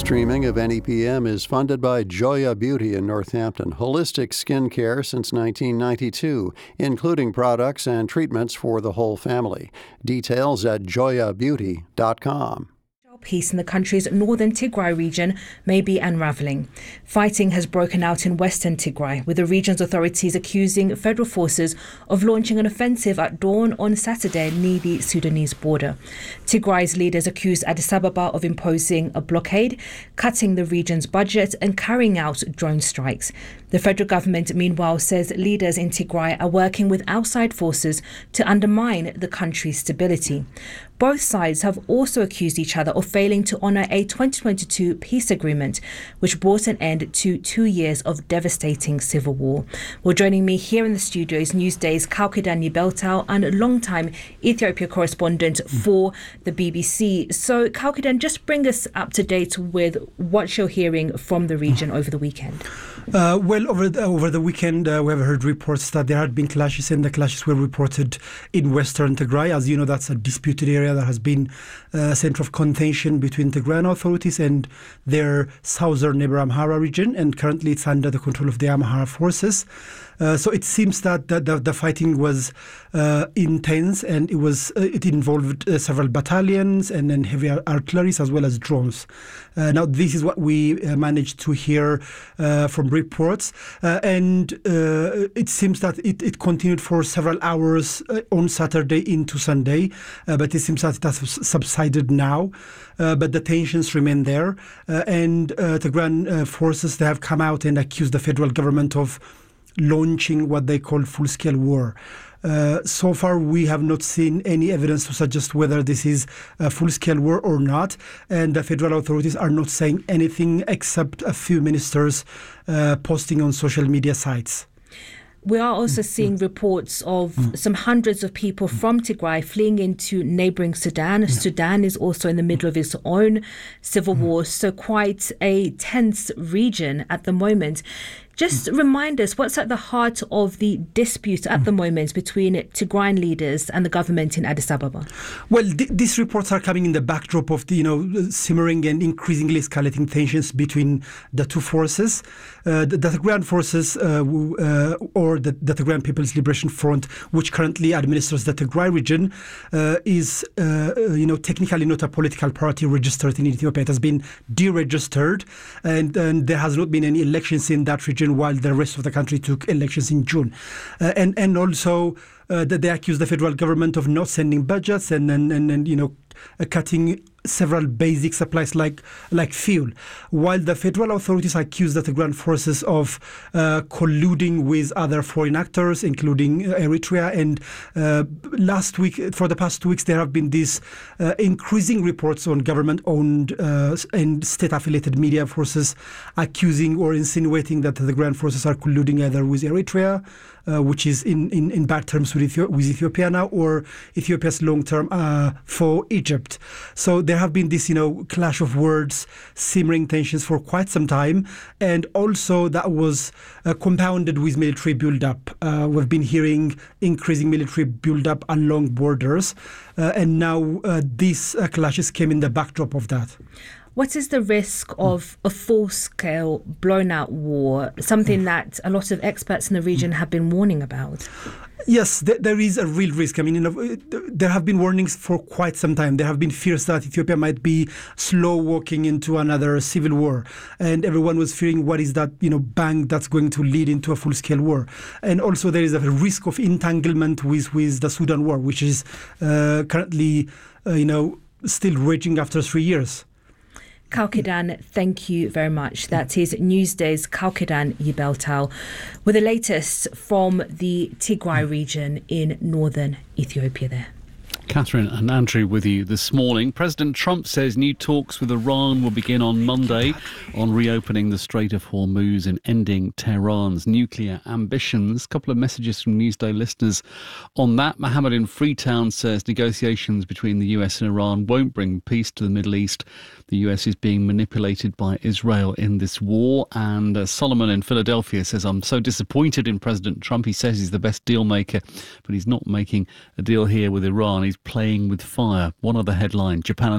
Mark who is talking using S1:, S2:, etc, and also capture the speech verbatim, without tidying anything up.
S1: Streaming of N E P M is funded by Joya Beauty in Northampton, holistic skin care since nineteen ninety-two, including products and treatments for the whole family. Details at joya beauty dot com.
S2: Peace in the country's northern Tigray region may be unravelling. Fighting has broken out in western Tigray, with the region's authorities accusing federal forces of launching an offensive at dawn on Saturday near the Sudanese border. Tigray's leaders accused Addis Ababa of imposing a blockade, cutting the region's budget and carrying out drone strikes. The federal government, meanwhile, says leaders in Tigray are working with outside forces to undermine the country's stability. Both sides have also accused each other of failing to honour a twenty twenty-two peace agreement, which brought an end to two years of devastating civil war. Well, joining me here in the studio is Newsday's Kalkidan Yibeltau and long-time Ethiopia correspondent for the B B C. So, Kalkidan, just bring us up to date with what you're hearing from the region over the weekend.
S3: Uh, well, over the, over the weekend, uh, we have heard reports that there had been clashes, and the clashes were reported in western Tigray. As you know, that's a disputed area that has been a centre of contention between Tigrayan authorities and their southern neighbour Amhara region, and currently it's under the control of the Amhara forces. Uh, so it seems that the, the, the fighting was uh, intense, and it was uh, it involved uh, several battalions and then heavy artillery as well as drones. Uh, now, this is what we uh, managed to hear uh, from reports, uh, and uh, it seems that it, it continued for several hours uh, on Saturday into Sunday, uh, but it seems that it has subsided now. Uh, but the tensions remain there, uh, and uh, the Tigrayan uh, forces, they have come out and accused the federal government of launching what they call full-scale war. Uh, so far, we have not seen any evidence to suggest whether this is a full-scale war or not, and the federal authorities are not saying anything except a few ministers uh, posting on social media sites.
S2: We are also seeing reports of some hundreds of people from Tigray fleeing into neighbouring Sudan. Sudan is also in the middle of its own civil war, so quite a tense region at the moment. Just remind us, what's at the heart of the dispute at the moment between Tigrayan leaders and the government in Addis Ababa?
S3: Well, th- these reports are coming in the backdrop of the, you know, simmering and increasingly escalating tensions between the two forces. Uh, the, the Tigrayan forces, uh, uh, or the, the Tigrayan People's Liberation Front, which currently administers the Tigray region, uh, is, uh, you know, technically not a political party registered in Ethiopia. It has been deregistered, and, and there has not been any elections in that region, while the rest of the country took elections in June. Uh, and, and also uh, that they accuse the federal government of not sending budgets and, and, and, and you know, uh, cutting several basic supplies like like fuel, while the federal authorities accuse the Tigrayan forces of uh, colluding with other foreign actors, including Eritrea. And uh, last week, for the past two weeks, there have been these uh, increasing reports on government-owned uh, and state-affiliated media forces accusing or insinuating that the Tigrayan forces are colluding either with Eritrea, Uh, which is in, in, in bad terms with, Ethiopia, with Ethiopia now, or Ethiopia's long-term uh, foe, Egypt. So there have been this, you know, clash of words, simmering tensions for quite some time, and also that was uh, compounded with military build-up. Uh, we've been hearing increasing military build-up along borders, uh, and now uh, these uh, clashes came in the backdrop of that.
S2: What is the risk of a full-scale, blown-out war, something that a lot of experts in the region have been warning about?
S3: Yes, th- there is a real risk. I mean, you know, there have been warnings for quite some time. There have been fears that Ethiopia might be slow walking into another civil war. And everyone was fearing, what is that, you know, bang that's going to lead into a full-scale war? And also there is a risk of entanglement with, with the Sudan war, which is uh, currently, uh, you know, still raging after three years.
S2: Kalkidan, thank you very much. That is Newsday's Kalkidan Yibeltau with the latest from the Tigray region in northern Ethiopia there.
S4: Catherine and Andrew with you this morning. President Trump says new talks with Iran will begin on Monday on reopening the Strait of Hormuz and ending Tehran's nuclear ambitions. A couple of messages from Newsday listeners on that. Mohammed in Freetown says negotiations between the U S and Iran won't bring peace to the Middle East. The U S is being manipulated by Israel in this war. And uh, Solomon in Philadelphia says, I'm so disappointed in President Trump. He says he's the best deal maker, but he's not making a deal here with Iran. He's playing with fire. One other headline, Japan